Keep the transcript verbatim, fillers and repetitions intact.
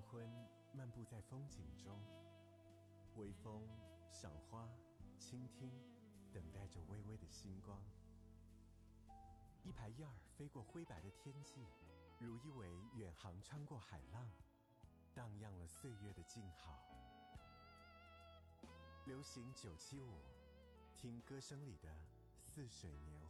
昏漫步在风景中，微风、赏花、倾听，等待着微微的星光。一排燕儿飞过灰白的天际，如一尾远航穿过海浪，荡漾了岁月的静好。流行九七五，听歌声里的似水年